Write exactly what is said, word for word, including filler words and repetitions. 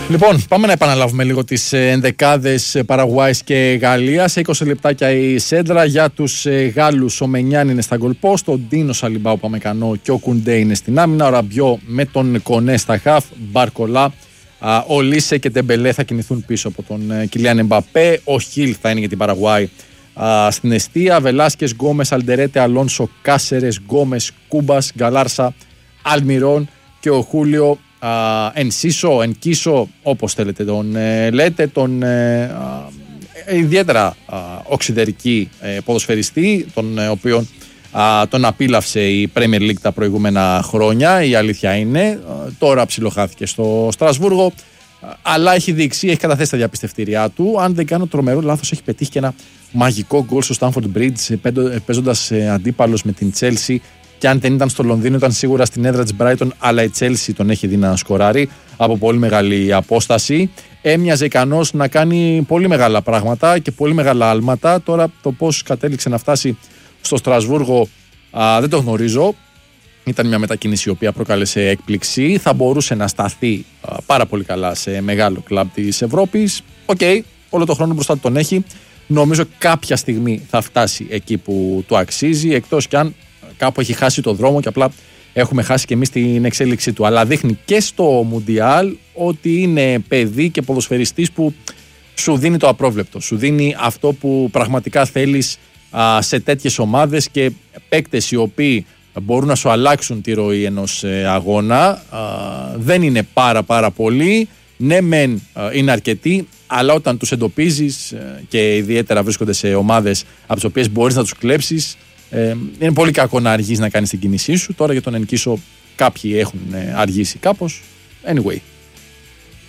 Λοιπόν, πάμε να επαναλάβουμε λίγο τις ενδεκάδες Παραγουάης και Γαλλίας. Σε είκοσι λεπτάκια η σέντρα για τους Γάλλους. Ο Μενιάν είναι στα γκολπόστ, ο Ντίνο Σαλιμπάου Παμεκανό και ο Κουντέ είναι στην άμυνα. Ο Ραμπιό με τον Κονέ στα χαφ, Μπαρκολά, ο Λίσε και Ντεμπελέ θα κινηθούν πίσω από τον Κιλιάν Εμπαπέ. Ο Χιλ θα είναι για την Παραγουάη στην εστία. Βελάσκες, Γκόμες, Αλντερέτε, Αλόνσο, Κάσερες, Γκόμες, Κούμπας, Γκαλάρσα, Αλμιρόν και ο Χούλιο. Uh, Ενσίσο, Ενκίσο, όπως θέλετε τον ε, λέτε, τον ε, ε, ιδιαίτερα ε, οξυδερική ε, ποδοσφαιριστή, τον ε, οποίον ε, τον απίλαυσε η Premier League τα προηγούμενα χρόνια. Η αλήθεια είναι, ε, τώρα ψιλοχάθηκε στο Στρασβούργο, ε, αλλά έχει δείξει, έχει καταθέσει τα διαπιστευτήριά του. Αν δεν κάνω τρομερό λάθος, έχει πετύχει και ένα μαγικό γκολ στο Stamford Bridge, παίζοντας ε, αντίπαλος με την Chelsea. Και αν δεν ήταν στο Λονδίνο, ήταν σίγουρα στην έδρα της Brighton, αλλά η Chelsea τον έχει δει να σκοράρει από πολύ μεγάλη απόσταση. Έμοιαζε ικανός να κάνει πολύ μεγάλα πράγματα και πολύ μεγάλα άλματα. Τώρα το πώς κατέληξε να φτάσει στο Στρασβούργο α, δεν το γνωρίζω. Ήταν μια μετακίνηση η οποία προκάλεσε έκπληξη. Θα μπορούσε να σταθεί α, πάρα πολύ καλά σε μεγάλο κλαμπ της Ευρώπης. Οκ, okay, όλο το χρόνο μπροστά του τον έχει. Νομίζω κάποια στιγμή θα φτάσει εκεί που του αξίζει, εκτός κι αν κάπου έχει χάσει το δρόμο και απλά έχουμε χάσει και εμείς την εξέλιξή του. Αλλά δείχνει και στο Μουντιάλ ότι είναι παιδί και ποδοσφαιριστής που σου δίνει το απρόβλεπτο. Σου δίνει αυτό που πραγματικά θέλεις α, σε τέτοιες ομάδες και παίκτες οι οποίοι μπορούν να σου αλλάξουν τη ροή ενός ε, αγώνα. Α, δεν είναι πάρα πάρα πολλοί. Ναι μεν α, είναι αρκετοί, αλλά όταν τους εντοπίζεις ε, και ιδιαίτερα βρίσκονται σε ομάδες από τις οποίες μπορείς να τους κλέψεις, Ε, είναι πολύ κακό να αργείς να κάνεις την κίνησή σου. Τώρα για τον Ενκίσο κάποιοι έχουν αργήσει κάπως. Anyway.